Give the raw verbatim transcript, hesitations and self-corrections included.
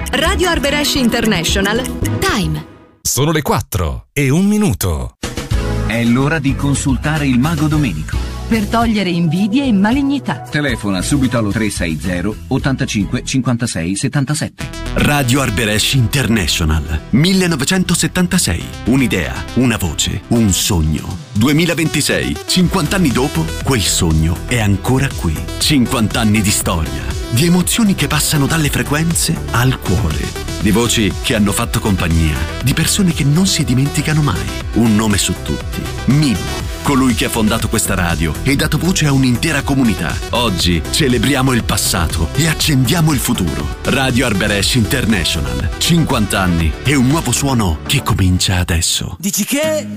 Radio Arberesh International. Time. Sono le quattro e un minuto. È l'ora di consultare il mago Domenico. Per togliere invidie e malignità. Telefona subito allo tre sei zero ottantacinque cinquantasei settantasette. Radio Arberesh International, millenovecentosettantasei. Un'idea, una voce, un sogno. duemilaventisei, cinquanta anni dopo, quel sogno è ancora qui. cinquanta anni di storia, di emozioni che passano dalle frequenze al cuore, di voci che hanno fatto compagnia, di persone che non si dimenticano mai. Un nome su tutti: Mimmo, colui che ha fondato questa radio e dato voce a un'intera comunità. Oggi celebriamo il passato e accendiamo il futuro. Radio Arberesh International, cinquanta anni e un nuovo suono che comincia adesso. Dici che